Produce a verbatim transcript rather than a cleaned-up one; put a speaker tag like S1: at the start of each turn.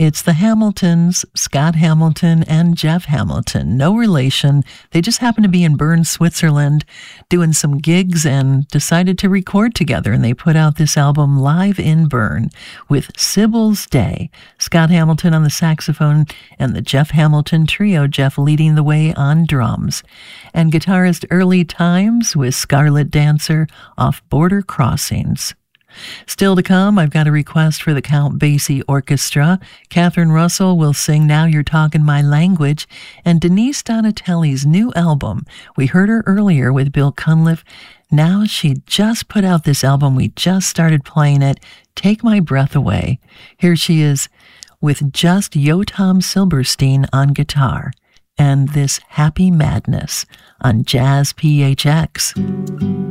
S1: It's the Hamiltons, Scott Hamilton and Jeff Hamilton. No relation. They just happened to be in Bern, Switzerland, doing some gigs and decided to record together. And they put out this album live in Bern with Sybil's Day. Scott Hamilton on the saxophone and the Jeff Hamilton trio, Jeff leading the way on drums. And guitarist Early Times with Scarlet Dancer off Border Crossings. Still to come, I've got a request for the Count Basie Orchestra. Catherine Russell will sing Now You're Talking My Language, and Denise Donatelli's new album. We heard her earlier with Bill Cunliffe. Now she just put out this album. We just started playing it, Take My Breath Away. Here she is with just Yotam Silberstein on guitar and this Happy Madness on Jazz P H X.